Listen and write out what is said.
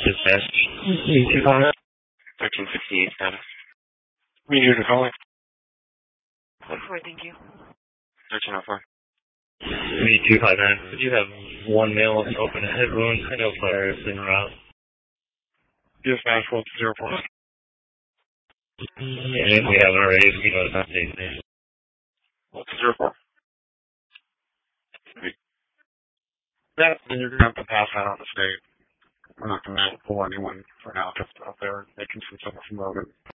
Dispatch. 1368 status. We need to call it. 4, thank you. 1304. We 259. Could you have one male with an open head wound? I know fire is in route. Dispatch 04. And we have already, we know it's not safe. 04. Yeah, and you're going to have to pass that on the state. We're not going to pull anyone for now, just out there making some stuff from Logan.